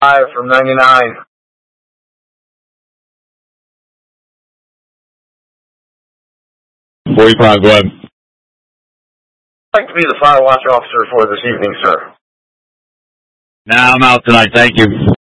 from 99. 45, go ahead. I'd like to be the fire watch officer for this evening, sir. Nah, I'm out tonight, thank you.